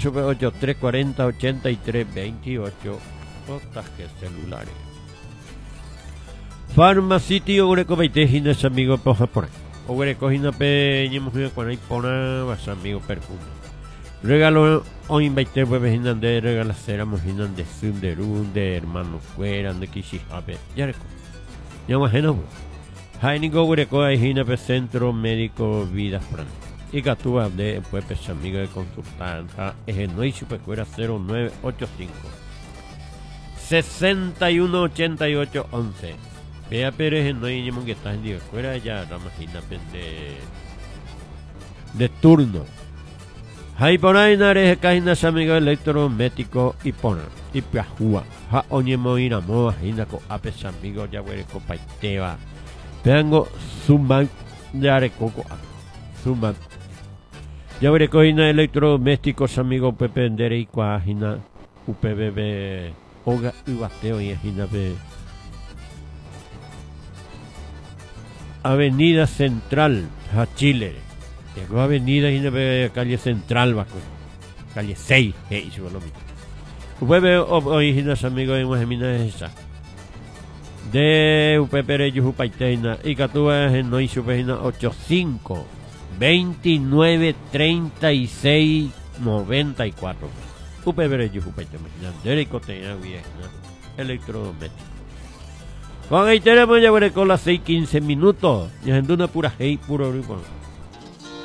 Super 8340 8328. Potaje celulares. Farmacity Ogreco Baitejina es amigo poja por ahí. Ogreco Hina Peña Mujer con ahí pona vas amigo perfume. Regalo hoy baite huevejinan de regalacera mojinan de sunderun de hermano fueran de kishihabe. Yareco. Yamajeno. Jainigo Ogreco ahí hina pe centro médico vida fran. Y Gatúa de pues amigo de consultanta es no y supercuera 0985 618811. Vea Pérez no hay ningún que está en día fuera ya la máquina de turno. Hay por ahí nares caínas amigo electrométrico y pona y piajua. Ha oñemo ira moa hinako apes amigo ya huele copaiteva. Peango suman de arecoco suman. Ya veré coina electrodomésticos amigo Pepe Ndere y Cuajina UPBB Oga y Bateo y Ajinabe Avenida Central a Chile. Llegó Avenida Ajinabe calle Central Baco. Calle 6 hizo lo mismo. UPB originas amigos en Guajimina esa. De UPP Yujupaiteina y Catúa en no hizo página 85 29 36 94. UPB Yujupaite Dereco tenía vieja electrodoméstico. Con ahí tenemos ya con las 6:15 minutos. Y haciendo una pura hey, puro grupo.